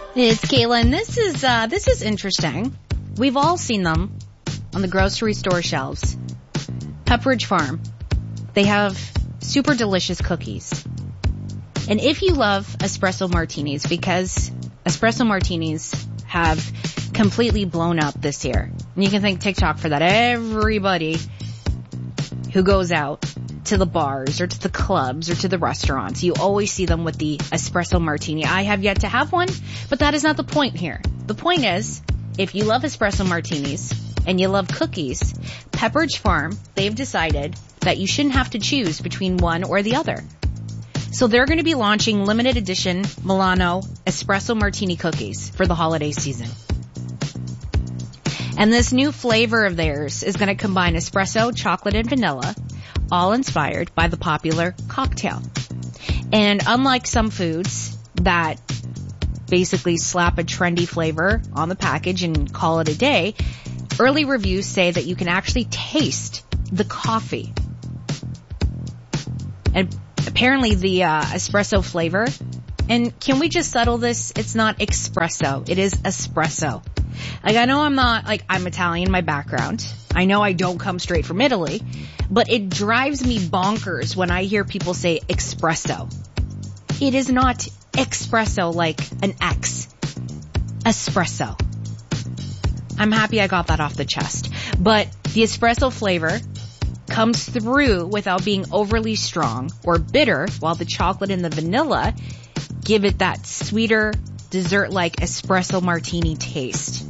It's Kayla, and this is interesting. We've all seen them on the grocery store shelves. Pepperidge Farm. They have super delicious cookies. And if you love espresso martinis, because espresso martinis have completely blown up this year, and you can thank TikTok for that. Everybody who goes out to the bars or to the clubs or to the restaurants, you always see them with the espresso martini. I have yet to have one, but that is not the point here. The point is, if you love espresso martinis and you love cookies, Pepperidge Farm, they've decided that you shouldn't have to choose between one or the other. So they're going to be launching limited edition Milano espresso martini cookies for the holiday season. And this new flavor of theirs is going to combine espresso, chocolate, and vanilla, all inspired by the popular cocktail. And unlike some foods that basically slap a trendy flavor on the package and call it a day, early reviews say that you can actually taste the coffee. And apparently the espresso flavor, and can we just settle this? It's not espresso, it is espresso. Like, I know I'm Italian, my background. I know I don't come straight from Italy, but it drives me bonkers when I hear people say espresso. It is not espresso like an X. Espresso. I'm happy I got that off the chest. But the espresso flavor comes through without being overly strong or bitter, while the chocolate and the vanilla give it that sweeter, dessert-like espresso martini taste.